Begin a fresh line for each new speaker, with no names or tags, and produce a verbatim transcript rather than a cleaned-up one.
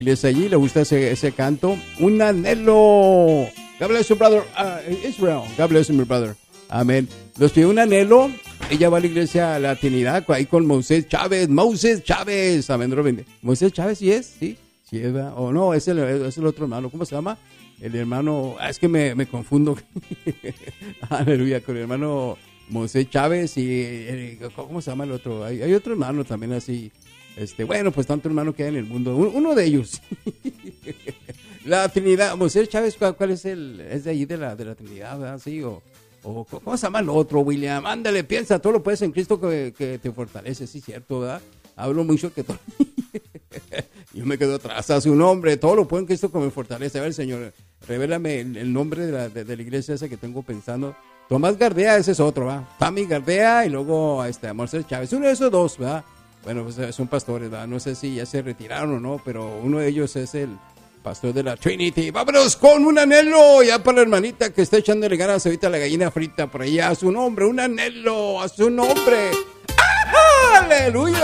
iglesia allí, le gusta ese, ese canto. Un anhelo. God bless you, brother. Uh, Israel. God bless you, my brother. Amén. Los pidió un anhelo. Ella va a la iglesia a la Trinidad, ahí con Moisés Chávez. Moisés Chávez. Amén. Moisés Chávez, ¿sí es? Sí. Sí es, ¿verdad? O no, es el, es el otro hermano. ¿Cómo se llama? El hermano. Ah, es que me, me confundo. Aleluya. Con el hermano Moisés Chávez y. El, ¿cómo se llama el otro? Hay, hay otro hermano también así. Este, bueno, pues tanto hermano que hay en el mundo. Uno de ellos. La Trinidad. Moisés Chávez, ¿cuál, cuál es el? Es de ahí de la, de la Trinidad, ¿verdad? Sí, o, o ¿cómo se llama el otro, William? Ándale, piensa, todo lo puedes en Cristo que, que te fortalece, sí, cierto, ¿verdad? Hablo mucho que todo. Yo me quedo atrás a su nombre, todo lo puedo en Cristo que me fortalece. A ver, Señor, revélame el, el nombre de la, de, de la iglesia esa que tengo pensando. Tomás Gardea, ese es otro, ¿va? Tami Gardea y luego este, Moisés Chávez. Uno de esos dos, ¿verdad? Bueno, pues son pastores, ¿verdad? No sé si ya se retiraron o no, pero uno de ellos es el pastor de la Trinity. Vámonos con un anhelo, ya para la hermanita que está echándole ganas ahorita a la gallina frita por allá. A su nombre, un anhelo, a su nombre. ¡Ah! ¡Aleluya!